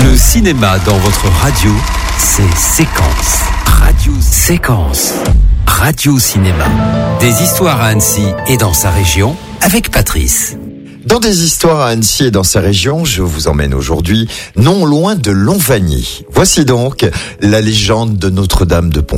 Le cinéma dans votre radio, c'est Séquence. Radio Séquence. Radio Cinéma. Des histoires à Annecy et dans sa région avec Patrice. Dans des histoires à Annecy et dans sa région, je vous emmène aujourd'hui non loin de Longvagny. Voici donc la légende de Notre-Dame de Pont.